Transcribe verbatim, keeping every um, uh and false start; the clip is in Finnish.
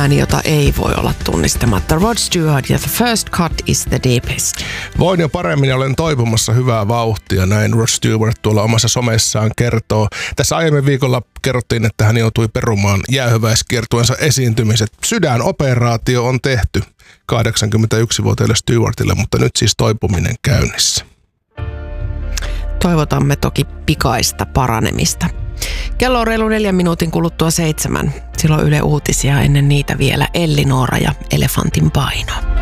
ääni, jota ei voi olla tunnistamatta. Rod Stewart ja The First Cut is the Deepest. Voin jo paremmin ja olen toipumassa hyvää vauhtia, näin Rod Stewart tuolla omassa somessaan kertoo. Tässä aiemmin viikolla kerrottiin, että hän joutui perumaan jäähyväiskiertueensa esiintymiset. Sydänoperaatio on tehty kahdeksankymmentäyksivuotiaille Stewartille, mutta nyt siis toipuminen käynnissä. Toivotamme toki pikaista paranemista. Kello on reilu neljän minuutin kuluttua seitsemän. Silloin Yle Uutisia, ennen niitä vielä Elli Noora ja Elefantin paino.